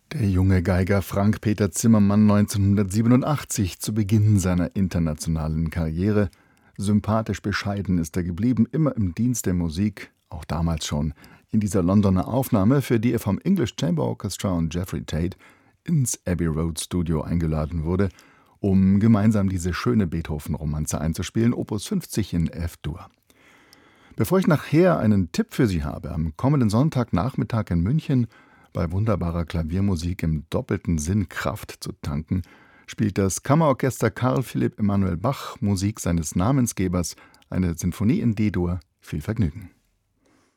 Der junge Geiger Frank-Peter Zimmermann 1987 zu Beginn seiner internationalen Karriere. Sympathisch bescheiden ist er geblieben, immer im Dienst der Musik, auch damals schon in dieser Londoner Aufnahme, für die er vom English Chamber Orchestra und Jeffrey Tate ins Abbey Road Studio eingeladen wurde, um gemeinsam diese schöne Beethoven-Romanze einzuspielen, Opus 50 in F-Dur. Bevor ich nachher einen Tipp für Sie habe, am kommenden Sonntagnachmittag in München bei wunderbarer Klaviermusik im doppelten Sinn Kraft zu tanken, spielt das Kammerorchester Carl Philipp Emanuel Bach Musik seines Namensgebers, eine Sinfonie in D-Dur. Viel Vergnügen.